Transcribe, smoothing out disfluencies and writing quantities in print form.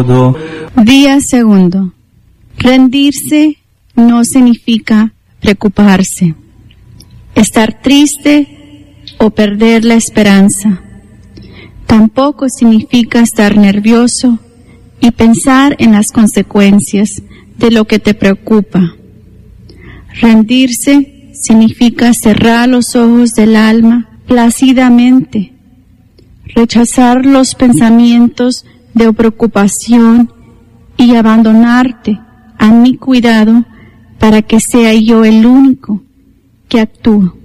ruego. Día segundo. Rendirse no significa preocuparse, estar triste o perder la esperanza. Tampoco significa estar nervioso y pensar en las consecuencias de lo que te preocupa. Rendirse significa cerrar los ojos del alma plácidamente, rechazar los pensamientos de preocupación y abandonarte a mi cuidado para que sea yo el único que actúe.